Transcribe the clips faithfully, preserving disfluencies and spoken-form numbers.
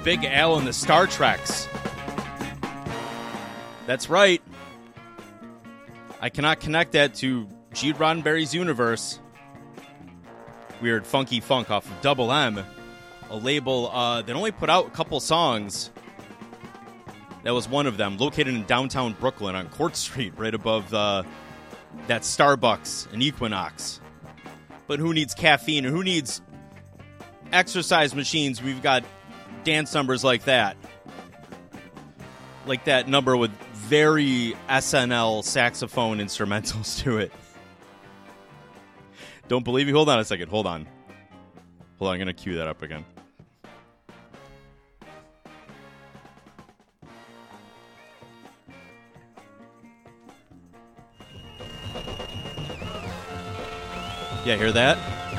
Big Al and the Star Treks. That's right. I cannot connect that to Gene Roddenberry's universe. Weird funky funk off of Double M, a label uh, that only put out a couple songs. That was one of them, located in downtown Brooklyn on Court Street, right above the, that Starbucks and Equinox. But who needs caffeine and who needs exercise machines? We've got dance numbers like that. Like that number with very S N L saxophone instrumentals to it. Don't believe you? Hold on a second. Hold on. Hold on. I'm going to cue that up again. Yeah, hear that?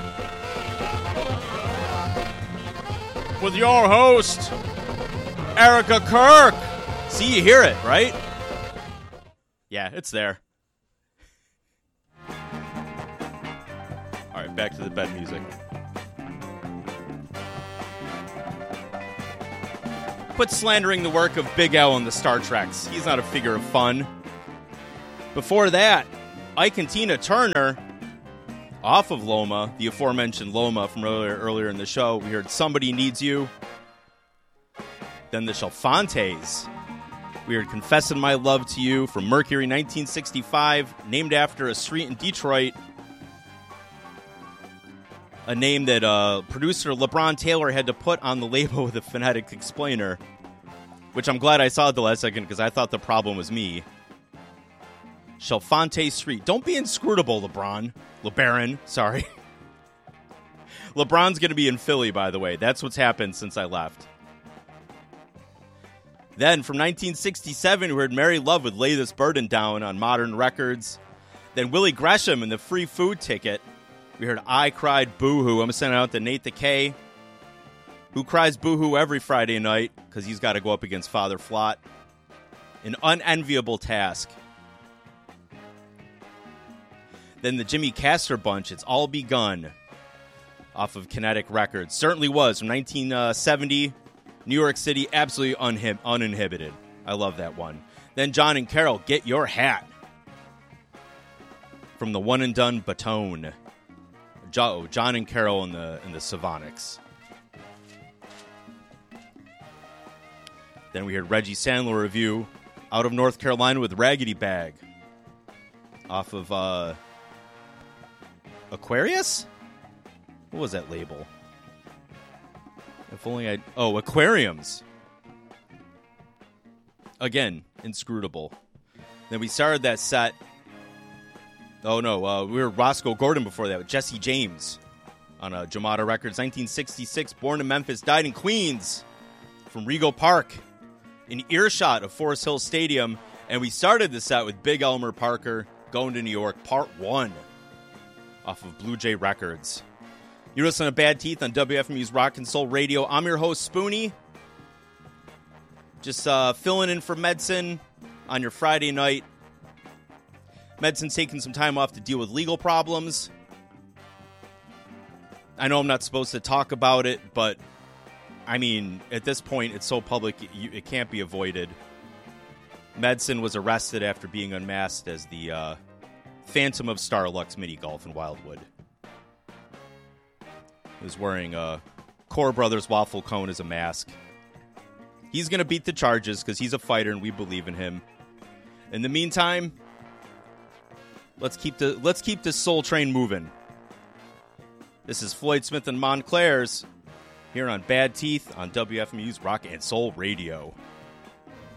With your host, Erica Kirk. See, you hear it, right? Yeah, it's there. All right, back to the bed music. Quit slandering the work of Big Al and the Star Treks. He's not a figure of fun. Before that, Ike and Tina Turner, off of Loma, the aforementioned Loma from earlier, earlier in the show. We heard Somebody Needs You. Then the Chalfantes. We heard Confessing My Love to You from Mercury nineteen sixty-five, named after a street in Detroit. A name that uh, producer LeBron Taylor had to put on the label with a phonetic explainer, which I'm glad I saw at the last second because I thought the problem was me. Chalfante Street. Don't be inscrutable, LeBron. LeBaron, sorry. LeBron's going to be in Philly, by the way. That's what's happened since I left. Then, from nineteen sixty-seven, we heard Mary Love would Lay This Burden Down on Modern Records. Then Willie Gresham and the Free Food Ticket. We heard I Cried Boo-Hoo. I'm going to send it out to Nate the K, who cries boo-hoo every Friday night because he's got to go up against Father Flott. An unenviable task. Then the Jimmy Castor Bunch, It's All Begun, off of Kinetic Records. Certainly was, from nineteen seventy, New York City, absolutely unhib- uninhibited. I love that one. Then John and Carol, Get Your Hat, from the One and Done Baton. Jo- John and Carol and the, and the Savonics. Then we heard Reggie Sandler review, Out of North Carolina with Raggedy Bag, off of... Uh, Aquarius? What was that label? If only I... Oh, Aquariums. Again, inscrutable. Then we started that set... Oh, no. Uh, we were Roscoe Gordon before that with Jesse James on uh, Jamada Records. nineteen sixty-six, born in Memphis, died in Queens from Rego Park in earshot of Forest Hill Stadium. And we started the set with Big Elmer Parker, Going to New York, Part one. Off of Blue Jay Records. You're listening to Bad Teeth on W F M U's Rock and Soul Radio. I'm your host, Spoonie. Just uh, filling in for Medson on your Friday night. Medson's taking some time off to deal with legal problems. I know I'm not supposed to talk about it, but I mean, at this point, it's so public, it, it can't be avoided. Medson was arrested after being unmasked as the... Uh, Phantom of Starlux mini golf in Wildwood. He was wearing a Core Brothers waffle cone as a mask. He's going to beat the charges because he's a fighter and we believe in him. In the meantime, let's keep the let's keep this soul train moving. This is Floyd Smith and Montclair's here on Bad Teeth on W F M U's Rock and Soul Radio.